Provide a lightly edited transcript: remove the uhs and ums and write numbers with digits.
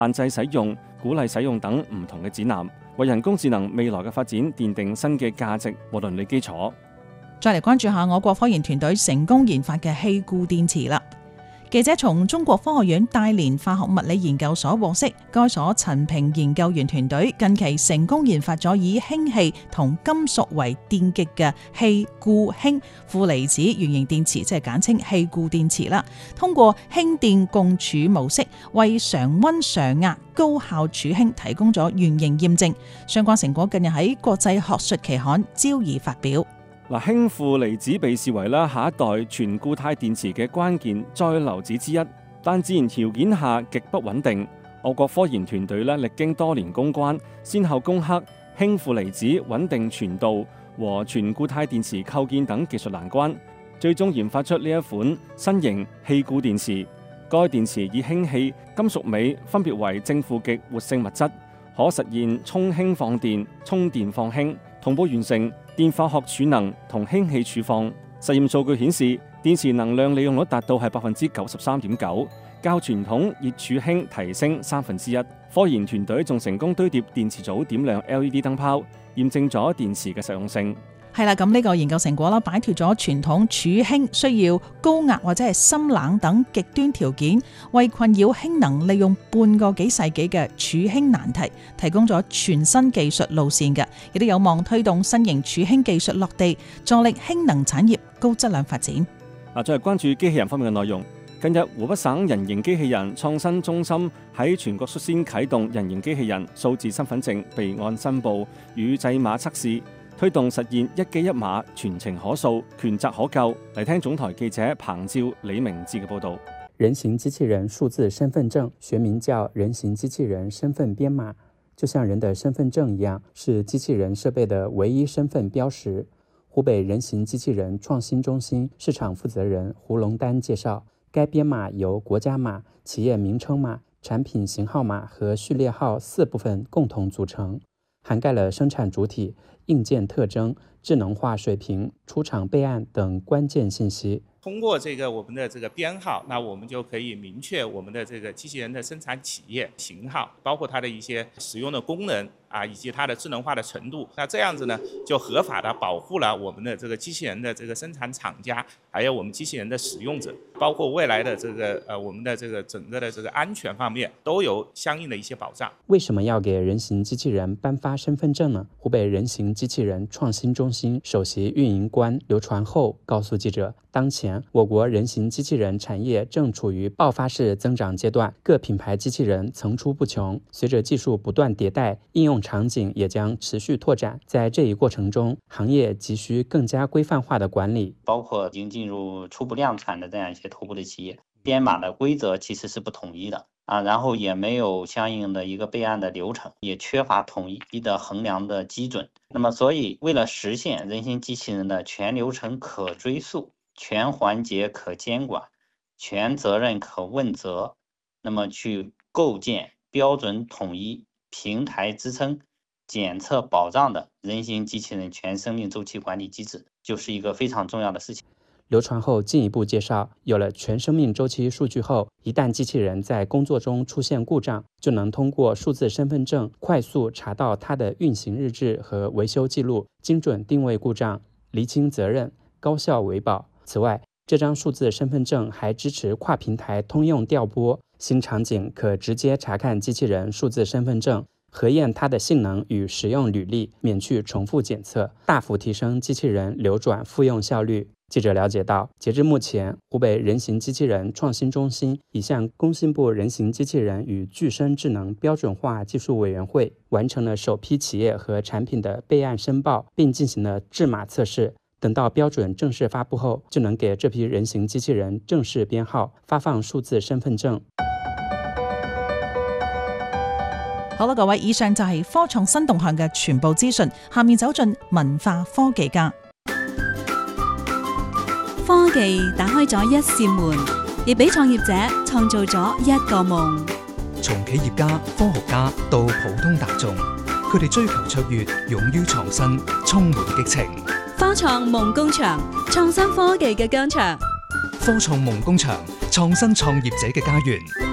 限制使用、鼓勵使用等唔同嘅指南，為人工智能未來嘅發展奠定新嘅價值和倫理基礎。 再嚟關注下我國科研團隊成功研發嘅氣固電池啦。記者從中國科學院大連化學物理研究所獲悉，該所陳平研究員團隊近期成功研發咗以氫氣同金屬為電極嘅氣固氫負離子原型電池，即係簡稱氣固電池啦。通過氫電共處模式，為常溫常壓高效儲氫提供咗原型驗證。相關成果近日喺國際學術期刊《朝儀》發表。 氫負離子被視為下一代全固態電池嘅關鍵載流子之一，但自然條件下極不穩定。我國科研團隊歷經多年攻關，先後攻克氫負離子穩定傳導和全固態電池構建等技術難關，最終研發出呢一款新型氣固電池。該電池以氫氣、金屬鎂分別為正負極活性物質，可實現充氫放電、充電放氫，同步完成電化學儲能同氫氣儲放。實驗數據顯示，電池能量利用率達到93.9%，較傳統熱儲氫提升1/3。科研團隊仲成功堆疊電池組點亮 LED 燈泡，驗證咗電池嘅實用性。 係啦，咁呢個研究成果啦，擺脫咗傳統儲氫需要高壓或者係深冷等極端條件，為困擾氫能利用半個幾世紀嘅儲氫難題提供咗全新技術路線嘅，亦都有望推動新型儲氫技術落地，助力氫能產業高質量發展。 再嚟關注機器人方面嘅內容。近日，湖北省人形機器人創新中心喺全國率先啟動人形機器人數字身份證備案申報與製碼測試，推動實現一機一碼、全程可掃、權責可究。嚟聽總台記者彭照、李明志嘅報導。 人形機器人數字身份證，學名叫人形機器人身份編碼，就像人的身份證一樣，是機器人設備的唯一身份標識。湖北人形機器人創新中心市場負責人胡龍丹介紹，該編碼由國家碼、企業名稱碼、產品型號碼和序列號4部分共同組成，涵蓋了生產主體、硬件特徵、智能化水平、出廠備案等關鍵信息。 通過我們的編號，那我們就可以明確我們的機器人的生產企業型號，包括它的一些使用的功能以及它的智能化的程度。那這樣子呢，就合法的保護了我們的機器人的生產廠家，還有我們機器人的使用者，包括未來的我們的整個的安全方面都有相應的一些保障。 為什麼要給人形機器人頒發身份證呢？湖北人形機器人創新中心首席運營官劉傳厚告訴記者，當前我國人形機器人產業正處於爆發式增長階段，各品牌機器人層出不窮，隨着技術不斷迭代，應用場景也將持續拓展。在這一過程中，行業急需更加規範化的管理， 包括已經進入初步量產的這樣一些頭部的企業，編碼的規則其實是不統一的然後也沒有相應的一個備案的流程，也缺乏統一的衡量的基準。那麼所以為了實現人形機器人的全流程可追溯、全環節可監管、全責任可問責，那麼去構建標準統一、平台支撐、檢測保障的人形機器人全生命週期管理機制，就是一個非常重要的事情。 劉傳厚進一步介紹，有了全生命週期數據後，一旦機器人在工作中出現故障，就能通過數字身份證快速查到它的運行日誌和維修記錄，精準定位故障，釐清責任，高效維保。此外，這張數字身份證還支持跨平台通用調撥，新場景可直接查看機器人數字身份證，核驗它的性能與使用履歷，免去重複檢測，大幅提升機器人流轉復用效率。記者了解到，截至目前，湖北人形機器人創新中心已向工信部人形機器人與具身智能標準化技術委員會完成了首批企業和產品的備案申報，並進行了質碼測試。等到標準正式發布後，就能給這批人形機器人正式編號，發放數字身份證。 好啦，各位，以上就係科創新動向嘅全部資訊，下面走進文化科技家。 科技打開咗一扇門，亦俾創業者創造咗一個夢。 從企業家、科學家到普通大眾，佢哋追求卓越，勇於創新，充滿激情。 科創夢工場，創新科技嘅疆場。 科創夢工場，創新創業者嘅家園。